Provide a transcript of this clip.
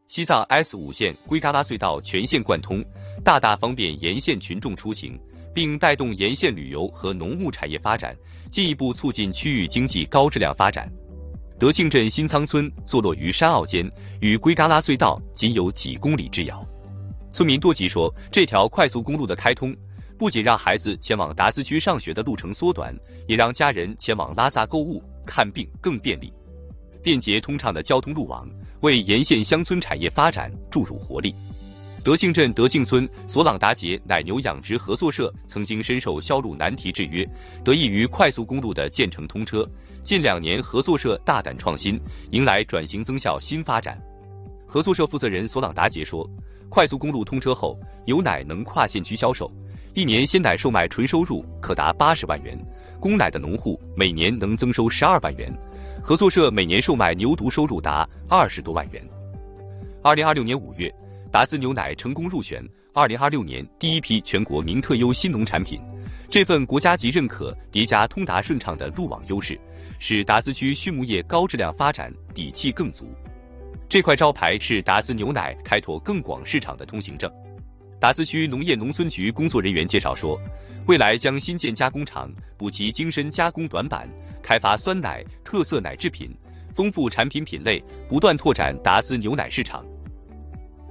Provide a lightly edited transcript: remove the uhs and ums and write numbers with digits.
西藏 S5线龟嘎拉隧道全线贯通，大大方便沿线群众出行，并带动沿线旅游和农牧产业发展，进一步促进区域经济高质量发展。德庆镇新仓村坐落于山坳间，与龟嘎拉隧道仅有几公里之遥。村民多吉说，这条快速公路的开通，不仅让孩子前往达孜区上学的路程缩短，也让家人前往拉萨购物、看病更便利。便捷通畅的交通路网，为沿线乡村产业发展注入活力。德庆镇德庆村索朗达杰奶牛养殖合作社曾经深受销路难题制约，得益于快速公路的建成通车，近2年合作社大胆创新，迎来转型增效新发展。合作社负责人索朗达杰说，快速公路通车后，牛奶能跨县区销售，1年鲜奶售卖纯收入可达80万元，供奶的农户每年能增收12万元，合作社每年售卖牛犊收入达20多万元。2026年5月，达孜牛奶成功入选2026年第一批全国名特优新农产品，这份国家级认可叠加通达顺畅的路网优势，使达孜区畜牧业高质量发展底气更足。这块招牌是达孜牛奶开拓更广市场的通行证。达孜区农业农村局工作人员介绍说，未来将新建加工厂，补齐精深加工短板，开发酸奶、特色奶制品，丰富产品品类，不断拓展达孜牛奶市场。